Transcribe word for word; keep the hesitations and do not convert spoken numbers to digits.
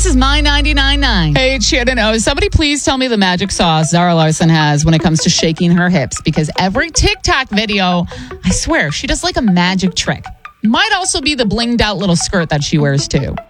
is My ninety-nine point nine. Hey, Shannon O, somebody please tell me the magic sauce Zara Larson has when it comes to shaking her hips, because every TikTok video, I swear, she does like a magic trick. Might also be the blinged out little skirt that she wears too.